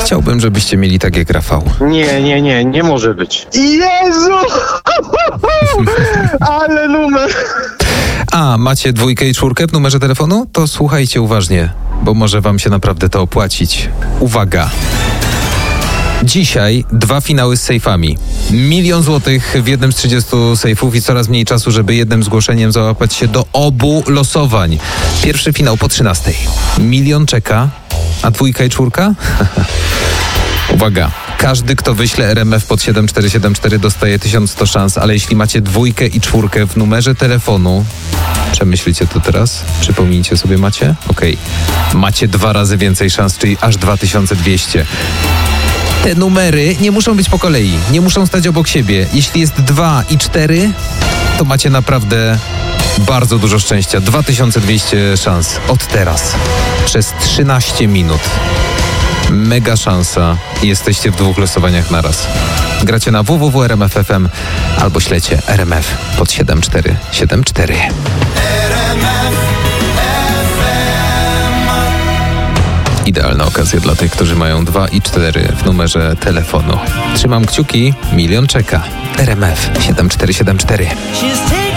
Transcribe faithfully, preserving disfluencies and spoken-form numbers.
Chciałbym, żebyście mieli tak jak Rafał. Nie, nie, nie, nie może być. Jezu! Ale numer! A, macie dwójkę i czwórkę w numerze telefonu? To słuchajcie uważnie, bo może wam się naprawdę to opłacić. Uwaga! Dzisiaj dwa finały z sejfami. Milion złotych w jednym z trzydziestu sejfów i coraz mniej czasu, żeby jednym zgłoszeniem załapać się do obu losowań. Pierwszy finał po trzynastej. Milion czeka, a dwójka i czwórka? Uwaga. Każdy, kto wyśle R M F pod siedem cztery siedem cztery dostaje tysiąc sto szans, ale jeśli macie dwójkę i czwórkę w numerze telefonu, przemyślicie to teraz, przypomnijcie sobie macie? Okej. Okay. Macie dwa razy więcej szans, czyli aż dwa tysiące dwieście. Te numery nie muszą być po kolei, nie muszą stać obok siebie. Jeśli jest dwa i cztery, to macie naprawdę bardzo dużo szczęścia. dwa tysiące dwieście szans od teraz. Przez trzynaście minut. Mega szansa i jesteście w dwóch losowaniach naraz. Gracie na w w w kropka r m f kropka f m albo ślecie R M F pod siedem cztery siedem cztery. Idealna okazja dla tych, którzy mają dwa i cztery w numerze telefonu. Trzymam kciuki, milion czeka. R M F siedem cztery siedem cztery.